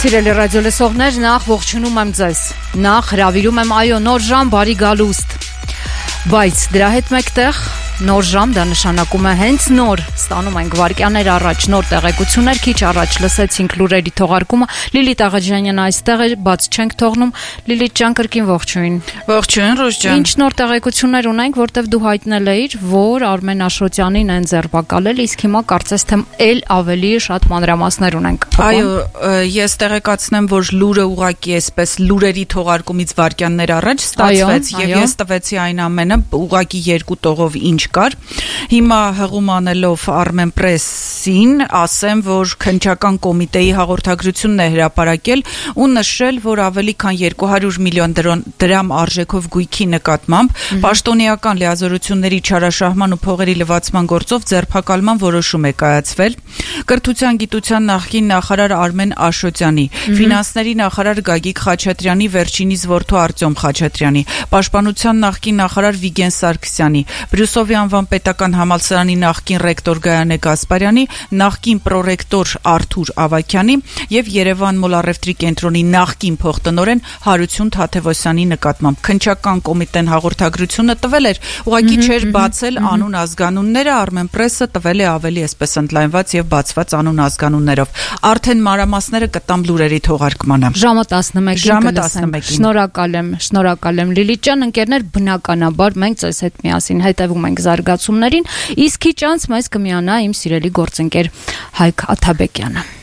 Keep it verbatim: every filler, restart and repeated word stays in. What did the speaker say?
Սիրելի ռադիո լսողներ, նախ ողջունում եմ ձեզ, նախ հրավիրում եմ այո նոր ժամ բարի գալուստ, բայց դրա հետ մեկտեղ նոր ժամ դա նշանակում է հենց նոր ստանում ենք վարկյաներ առաջ նոր տեղեկություններ, քիչ առաջ լսեցինք լուրերի թողարկումը, Լիլիթ Աղաջանյանը այստեղ է, բաց չենք թողնում, Լիլիթ ջան կրկին ողջույն։ Ողջույն Ռուժ ջան։ Ինչ նոր տեղեկություններ ունենք, որտեվ դու հայտնել էիր, որ Արմեն Աշոտյանին են ձերբակալել, իսկ հիմա կարծես թե էլ ավելի շատ մանրամասներ ունենք։ Այո, ես տեղեկացնեմ, որ լուրը ուղղակի էսպես լուրերի թողարկումից վարկյաններ առաջ ստացվեց եւ ես տվեցի այն ամենը ուղղակի երկու տողով ինչ կար։ Հիմա հղում անելով Armenpress-ին ասեմ, որ քննչական կոմիտեի հաղորդագրությունն է հրապարակել ու նշել, որ ավելի քան երկու հարյուր միլիոն դրամ արժեքով գույքի նկատմամբ պաշտոնեական լիազորությունների չարաշահման ու փողերի լվացման գործով ձերբակալման որոշում է կայացվել կրթության գիտության նախկին նախարար Արմեն Աշոտյանի, ֆինանսների նախարար Գագիկ Խաչատրյանի վերջինիս որդու Արտյոմ Խաչատրյանի, պաշտպանության նախկին նախարար Վիգեն Սարգսյանի, Բրյուսովի անվան պետական համալսարանի նախկին ռեկտոր Գայանե Գասպարյանի, նախկին պրոռեկտոր Արթուր Ավագյանի եւ Երևան մոլառևտրի կենտրոնի նախկին փոխտնօրեն Հարություն Թաթևոսյանի նկատմամբ քննչական կոմիտեն հաղորդագրությունը տվել էր, ուղղակի չէր բացել անուն ազգանունները, Armenpress-ը տվել է ավելի այսպես ընդլայնված եւ բացված անուն ազգանուններով։ Արդեն մանրամասները կտամ լուրերի թողարկմանը։ Ժամը տասնմեկին Ժամը տասնմեկին։ Շնորհակալ եմ, շնորհակալ եմ Լիլիթ ջան, ընկերներ, բնականաբար մենք ձեզ հետ միասին հետևում ենք զարգացումներին, իսկ քիչ անց մեզ կմիանա իմ սիրելի գործընկեր Հայկ Աթաբեկյանը։